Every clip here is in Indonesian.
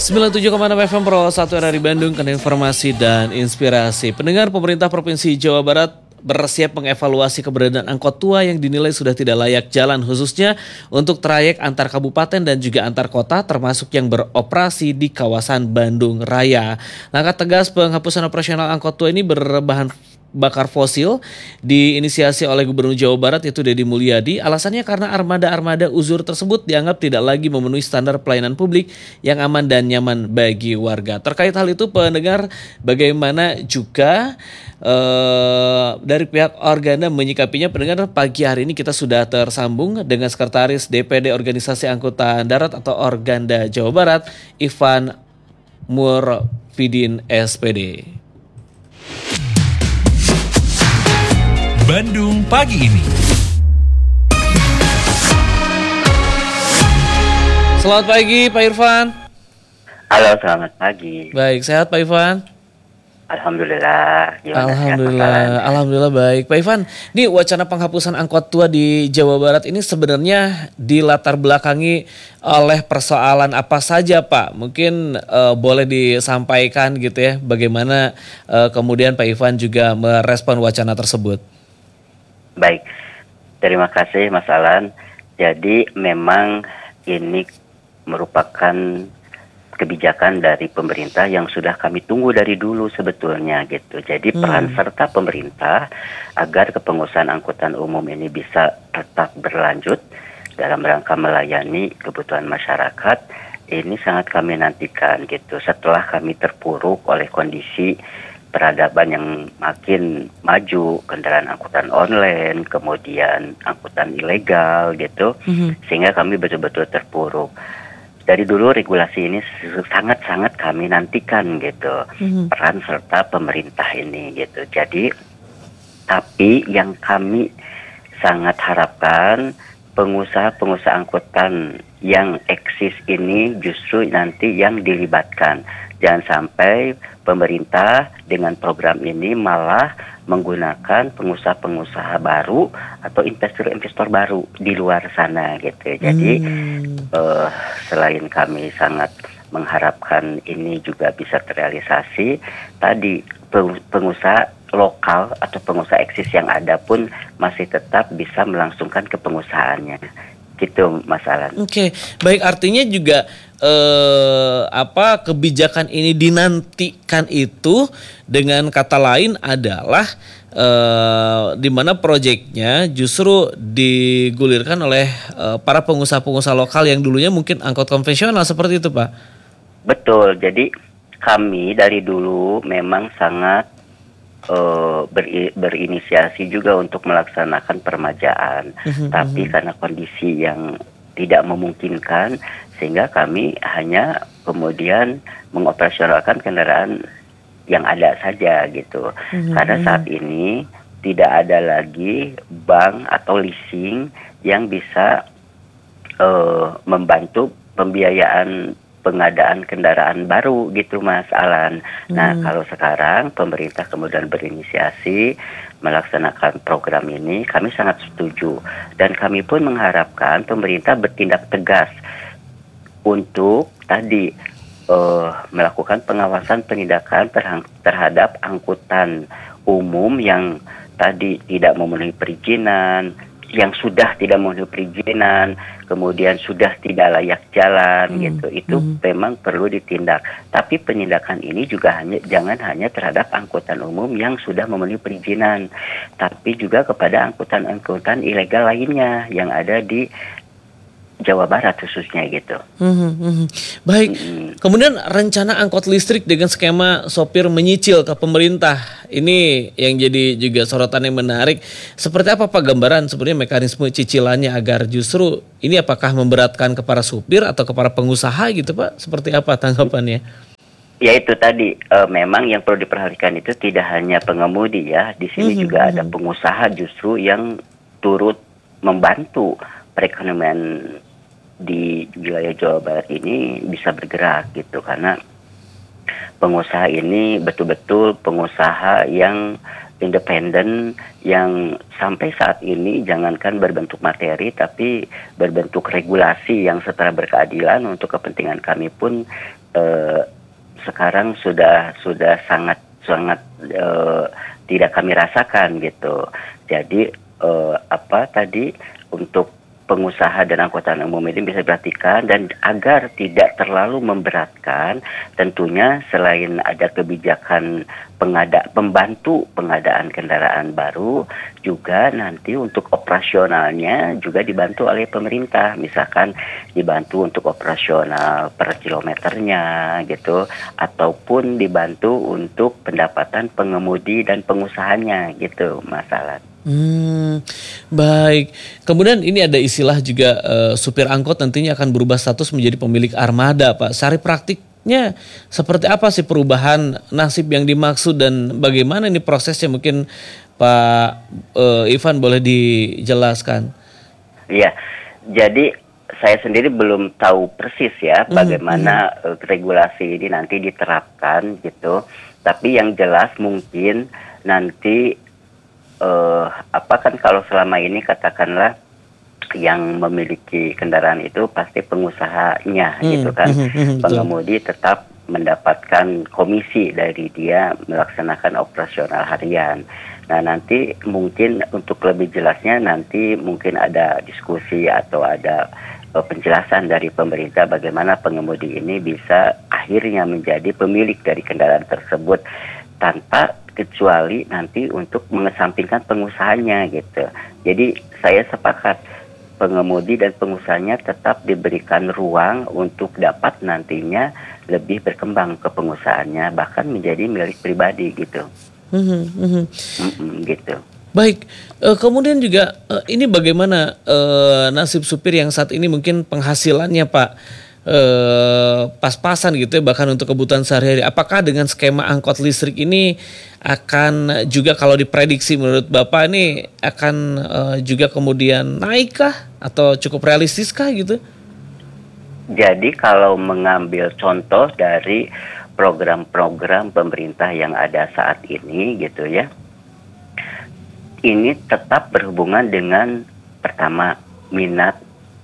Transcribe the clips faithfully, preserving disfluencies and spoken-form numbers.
sembilan puluh tujuh koma enam F M Pro satu R R I Bandung, kan informasi dan inspirasi. Pendengar, pemerintah Provinsi Jawa Barat bersiap mengevaluasi keberadaan angkot tua yang dinilai sudah tidak layak jalan, khususnya untuk trayek antar kabupaten dan juga antar kota, termasuk yang beroperasi di kawasan Bandung Raya. Langkah tegas penghapusan operasional angkot tua ini berbahan bakar fosil diinisiasi oleh Gubernur Jawa Barat, yaitu Deddy Mulyadi. Alasannya karena armada-armada uzur tersebut dianggap tidak lagi memenuhi standar pelayanan publik yang aman dan nyaman bagi warga. Terkait hal itu, pendengar, bagaimana juga eh, dari pihak Organda menyikapinya? Pendengar, pagi hari ini kita sudah tersambung dengan Sekretaris D P D Organisasi Angkutan Darat atau Organda Jawa Barat, Ivan Murfidin S P D. Bandung pagi ini. Selamat pagi Pak Irfan. Halo, selamat pagi. Baik, sehat Pak Irfan? Alhamdulillah. Gimana Alhamdulillah, sehat, alhamdulillah baik. Pak Irfan, ini wacana penghapusan angkot tua di Jawa Barat ini sebenarnya dilatar belakangi oleh persoalan apa saja Pak? Mungkin uh, boleh disampaikan gitu ya, bagaimana uh, kemudian Pak Irfan juga merespon wacana tersebut. Baik, terima kasih Mas Alan. Jadi memang ini merupakan kebijakan dari pemerintah yang sudah kami tunggu dari dulu sebetulnya gitu. Jadi hmm. peran serta pemerintah agar kepengurusan angkutan umum ini bisa tetap berlanjut dalam rangka melayani kebutuhan masyarakat, ini sangat kami nantikan gitu. Setelah kami terpuruk oleh kondisi peradaban yang makin maju, kendaraan angkutan online, kemudian angkutan ilegal gitu, mm-hmm. sehingga kami betul-betul terpuruk. Dari dulu regulasi ini sangat-sangat kami nantikan gitu, mm-hmm. peran serta pemerintah ini gitu. Jadi, tapi yang kami sangat harapkan pengusaha-pengusaha angkutan yang eksis ini justru nanti yang dilibatkan. Jangan sampai pemerintah dengan program ini malah menggunakan pengusaha-pengusaha baru atau investor-investor baru di luar sana gitu. Jadi hmm. uh, selain kami sangat mengharapkan ini juga bisa terrealisasi, tadi pengusaha lokal atau pengusaha eksis yang ada pun masih tetap bisa melangsungkan kepengusahaannya. Gitu Mas Alan. Oke, okay. Baik, artinya juga eh, apa kebijakan ini dinantikan itu dengan kata lain adalah eh, di mana proyeknya justru digulirkan oleh eh, para pengusaha-pengusaha lokal yang dulunya mungkin angkot konvensional seperti itu Pak. Betul, jadi kami dari dulu memang sangat Uh, ber, berinisiasi juga untuk melaksanakan permajaan, mm-hmm. tapi karena kondisi yang tidak memungkinkan, sehingga kami hanya kemudian mengoperasionalkan kendaraan yang ada saja gitu. Mm-hmm. Karena saat ini tidak ada lagi bank atau leasing yang bisa uh, membantu pembiayaan pengadaan kendaraan baru gitu Mas Alan. Nah hmm. kalau sekarang pemerintah kemudian berinisiasi melaksanakan program ini, kami sangat setuju. Dan kami pun mengharapkan pemerintah bertindak tegas untuk tadi uh, melakukan pengawasan penindakan terhang- terhadap angkutan umum yang tadi tidak memenuhi perizinan, yang sudah tidak memenuhi perizinan, kemudian sudah tidak layak jalan hmm. gitu. Itu hmm. memang perlu ditindak. Tapi penindakan ini juga hanya jangan hanya terhadap angkutan umum yang sudah memenuhi perizinan, tapi juga kepada angkutan-angkutan ilegal lainnya yang ada di Jawa Barat khususnya gitu. Hmm, hmm. Baik. Hmm. Kemudian rencana angkot listrik dengan skema sopir menyicil ke pemerintah, ini yang jadi juga sorotan yang menarik. Seperti apa Pak gambaran sebenarnya mekanisme cicilannya agar justru ini apakah memberatkan kepada supir atau kepada pengusaha gitu Pak? Seperti apa tanggapannya? Ya itu tadi e, memang yang perlu diperhatikan itu tidak hanya pengemudi ya. Di sini hmm, juga hmm. ada pengusaha justru yang turut membantu perekonomian di wilayah Jawa Barat ini bisa bergerak gitu, karena pengusaha ini betul-betul pengusaha yang independen yang sampai saat ini jangankan berbentuk materi tapi berbentuk regulasi yang secara berkeadilan untuk kepentingan kami pun eh, sekarang sudah sudah sangat sangat eh, tidak kami rasakan gitu. Jadi eh, apa tadi untuk pengusaha dan angkutan umum ini bisa diperhatikan, dan agar tidak terlalu memberatkan, tentunya selain ada kebijakan pengada pembantu pengadaan kendaraan baru, juga nanti untuk operasionalnya juga dibantu oleh pemerintah, misalkan dibantu untuk operasional per kilometernya gitu, ataupun dibantu untuk pendapatan pengemudi dan pengusahanya gitu, masalah. Hmm, baik. Kemudian ini ada istilah juga eh, supir angkot nantinya akan berubah status menjadi pemilik armada, Pak. Sari praktiknya seperti apa sih perubahan nasib yang dimaksud dan bagaimana ini prosesnya? Mungkin Pak eh, Ivan boleh dijelaskan. Iya, jadi saya sendiri belum tahu persis ya Mhm, bagaimana eh, regulasi ini nanti diterapkan gitu. Tapi yang jelas mungkin nanti eh, apa kan kalau selama ini katakanlah yang memiliki kendaraan itu pasti pengusahanya mhm, gitu kan. mhm, mhm, betul. Pengemudi tetap mendapatkan komisi dari dia melaksanakan operasional harian. Nah, nanti mungkin untuk lebih jelasnya nanti mungkin ada diskusi atau ada eh, penjelasan dari pemerintah bagaimana pengemudi ini bisa akhirnya menjadi pemilik dari kendaraan tersebut tanpa kecuali nanti untuk mengesampingkan pengusahanya gitu. Jadi saya sepakat pengemudi dan pengusahanya tetap diberikan ruang untuk dapat nantinya lebih berkembang ke pengusahaannya, bahkan menjadi milik pribadi gitu. Mhm, mhm. Mm-mm, gitu. Baik, eh, kemudian juga eh, ini bagaimana eh, nasib supir yang saat ini mungkin penghasilannya Pak eh, pas-pasan gitu ya, bahkan untuk kebutuhan sehari-hari. Apakah dengan skema angkot listrik ini akan juga kalau diprediksi menurut Bapak ini akan eh, juga kemudian naikkah atau cukup realistiskah gitu? Jadi kalau mengambil contoh dari program-program pemerintah yang ada saat ini gitu ya, ini tetap berhubungan dengan pertama minat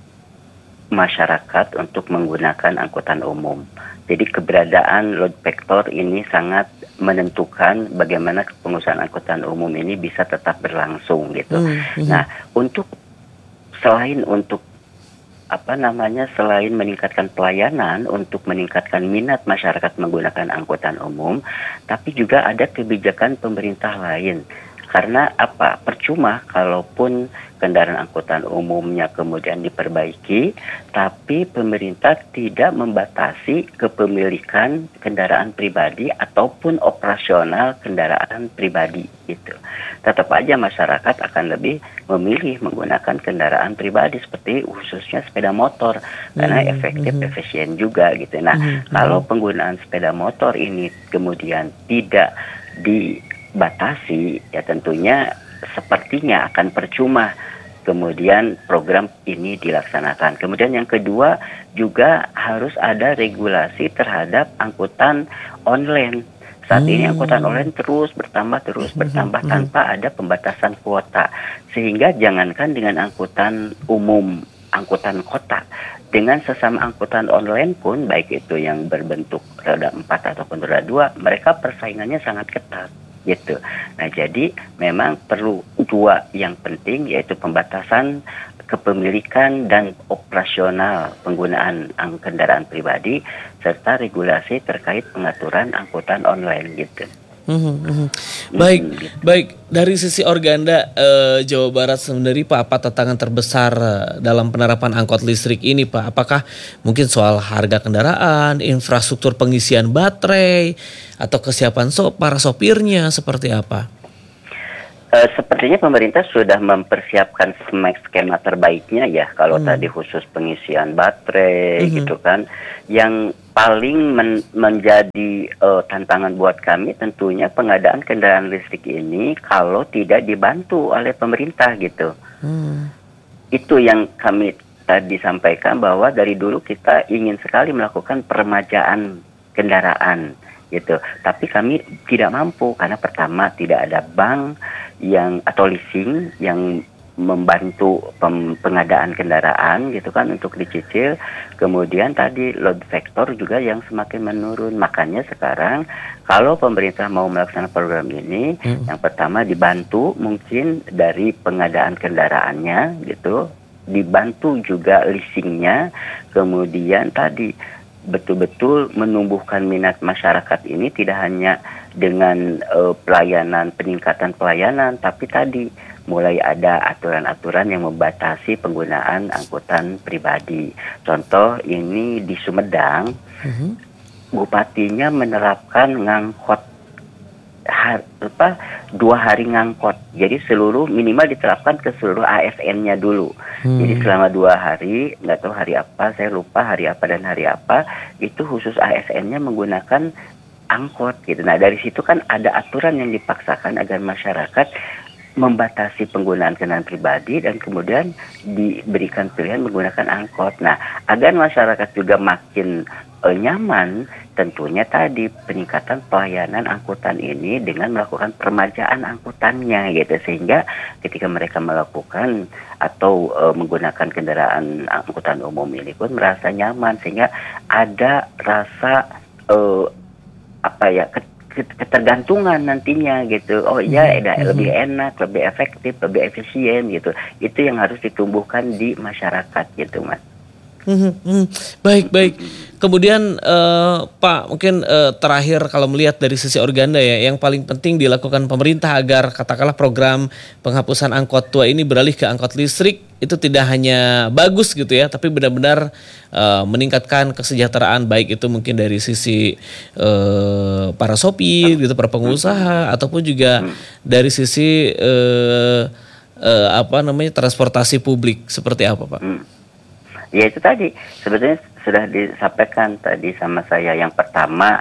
masyarakat untuk menggunakan angkutan umum. Jadi keberadaan load factor ini sangat menentukan bagaimana pengusahaan angkutan umum ini bisa tetap berlangsung gitu. Hmm, hmm. Nah, untuk selain untuk apa namanya selain meningkatkan pelayanan, untuk meningkatkan minat masyarakat menggunakan angkutan umum, tapi juga ada kebijakan pemerintah lain. Karena apa? Percuma kalaupun kendaraan angkutan umumnya kemudian diperbaiki, tapi pemerintah tidak membatasi kepemilikan kendaraan pribadi ataupun operasional kendaraan pribadi gitu. Tetap aja masyarakat akan lebih memilih menggunakan kendaraan pribadi seperti khususnya sepeda motor karena Hmm, efektif, hmm. efisien juga gitu. Nah, Hmm, hmm. kalau penggunaan sepeda motor ini kemudian tidak dibatasi, ya tentunya sepertinya akan percuma kemudian program ini dilaksanakan. Kemudian yang kedua juga harus ada regulasi terhadap angkutan online. Saat ini Hmm. angkutan online terus bertambah, terus bertambah Hmm. tanpa ada pembatasan kuota. Sehingga jangankan dengan angkutan umum, angkutan kota, dengan sesama angkutan online pun, baik itu yang berbentuk roda empat ataupun roda dua, mereka persaingannya sangat ketat gitu. Nah, jadi memang perlu dua yang penting, yaitu pembatasan kepemilikan dan operasional penggunaan ang- kendaraan pribadi serta regulasi terkait pengaturan angkutan online gitu. Mhm, mhm. Baik, Mhm, gitu. baik. Dari sisi Organda eh, Jawa Barat sendiri, Pak, apa tantangan terbesar eh, dalam penerapan angkot listrik ini, Pak? Apakah mungkin soal harga kendaraan, infrastruktur pengisian baterai, atau kesiapan so para sopirnya seperti apa? Eh, sepertinya pemerintah sudah mempersiapkan smek- skema terbaiknya ya, kalau Hmm. tadi khusus pengisian baterai Mhm. gitu kan. Yang paling men- menjadi eh, tantangan buat kami tentunya pengadaan kendaraan listrik ini kalau tidak dibantu oleh pemerintah gitu. Hmm. Itu yang kami tadi sampaikan, bahwa dari dulu kita ingin sekali melakukan peremajaan kendaraan gitu. Tapi kami tidak mampu karena pertama tidak ada bank yang atau leasing yang membantu pem, pengadaan kendaraan gitu kan untuk dicicil. Kemudian tadi load factor juga yang semakin menurun. Makanya sekarang kalau pemerintah mau melaksanakan program ini, hmm. yang pertama dibantu mungkin dari pengadaan kendaraannya gitu, dibantu juga leasingnya, kemudian tadi betul-betul menumbuhkan minat masyarakat ini tidak hanya dengan uh, pelayanan, peningkatan pelayanan, tapi tadi mulai ada aturan-aturan yang membatasi penggunaan angkutan pribadi. Contoh ini di Sumedang, uh-huh. bupatinya menerapkan ngangkot har, apa, dua hari ngangkot. Jadi seluruh minimal diterapkan ke seluruh A S N-nya dulu. Hmm. Jadi selama dua hari, nggak tahu hari apa, saya lupa hari apa dan hari apa, itu khusus A S N-nya menggunakan angkot gitu. Nah dari situ kan ada aturan yang dipaksakan agar masyarakat membatasi penggunaan kendaraan pribadi dan kemudian diberikan pilihan menggunakan angkot. Nah agar masyarakat juga makin uh, nyaman, tentunya tadi peningkatan pelayanan angkutan ini dengan melakukan permajaan angkutannya gitu, sehingga ketika mereka melakukan atau e, menggunakan kendaraan angkutan umum ini pun merasa nyaman, sehingga ada rasa e, apa ya ketergantungan nantinya gitu. Oh iya, mm-hmm. lebih enak, lebih efektif, lebih efisien gitu. Itu yang harus ditumbuhkan di masyarakat gitu, Mas. Hmm, hmm. Baik, baik. Kemudian uh, Pak, mungkin uh, terakhir kalau melihat dari sisi Organda ya, yang paling penting dilakukan pemerintah agar katakanlah program penghapusan angkot tua ini beralih ke angkot listrik itu tidak hanya bagus gitu ya, tapi benar-benar uh, meningkatkan kesejahteraan, baik itu mungkin dari sisi uh, para sopir gitu, para pengusaha, ataupun juga dari sisi uh, uh, apa namanya transportasi publik. Seperti apa, Pak? Hmm. Ya itu tadi sebetulnya sudah disampaikan tadi sama saya. Yang pertama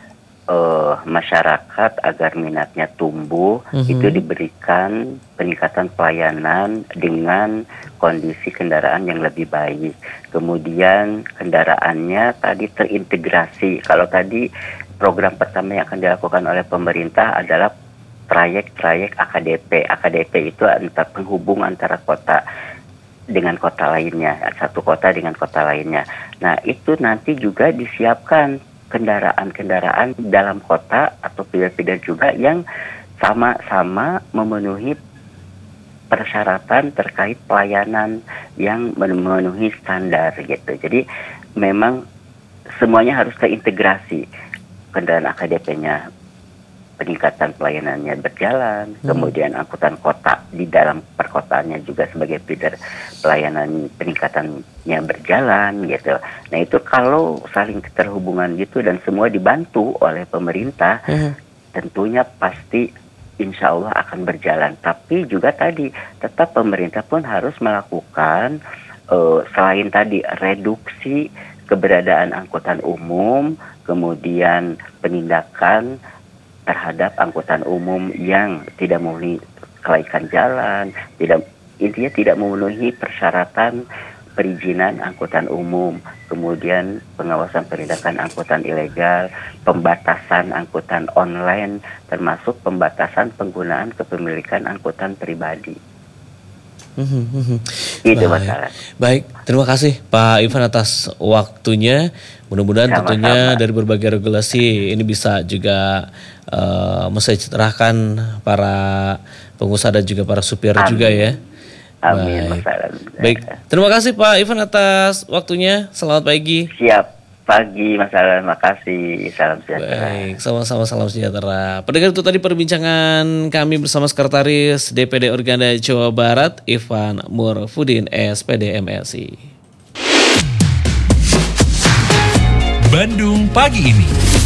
eh, masyarakat agar minatnya tumbuh, mm-hmm. itu diberikan peningkatan pelayanan dengan kondisi kendaraan yang lebih baik. Kemudian kendaraannya tadi terintegrasi. Kalau tadi program pertama yang akan dilakukan oleh pemerintah adalah trayek-trayek A K D P. A K D P itu antar penghubung antara kota dengan kota lainnya, satu kota dengan kota lainnya. Nah itu nanti juga disiapkan kendaraan-kendaraan dalam kota atau feeder-feeder juga yang sama-sama memenuhi persyaratan terkait pelayanan yang memenuhi standar gitu. Jadi memang semuanya harus terintegrasi. Kendaraan A K D P-nya peningkatan pelayanannya berjalan, hmm. kemudian angkutan kota di dalam perkotaannya juga sebagai feeder pelayanan peningkatannya berjalan gitu. Nah itu kalau saling keterhubungan gitu dan semua dibantu oleh pemerintah, hmm. tentunya pasti insya Allah akan berjalan. Tapi juga tadi tetap pemerintah pun harus melakukan uh, selain tadi reduksi keberadaan angkutan umum, kemudian penindakan terhadap angkutan umum yang tidak memenuhi kelaikan jalan, tidak intinya tidak memenuhi persyaratan perizinan angkutan umum, kemudian pengawasan penindakan angkutan ilegal, pembatasan angkutan online, termasuk pembatasan penggunaan kepemilikan angkutan pribadi. Itu masalah. Baik, terima kasih Pak Ivan atas waktunya. Mudah-mudahan sama-sama. Tentunya dari berbagai regulasi ini bisa juga uh, mensejahterakan para pengusaha dan juga para supir Amin. Juga ya. Amin. Baik. Baik, terima kasih Pak Ivan atas waktunya. Selamat pagi. Siap. Pagi Mas Alan, makasih. Salam sejahtera. Baik, sama-sama salam sejahtera. Pendengar itu tadi perbincangan kami bersama Sekretaris D P D Organda Jawa Barat, Ivan Murfudin, S P D M S I. Bandung pagi ini.